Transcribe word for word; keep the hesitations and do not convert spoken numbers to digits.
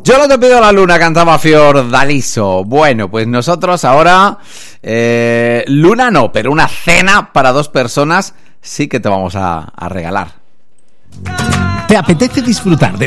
Yo no te pido la luna, cantaba Fiordaliso. Bueno, pues nosotros ahora, eh, luna no, pero una cena para dos personas sí que te vamos a, a regalar. ¿Te apetece disfrutar de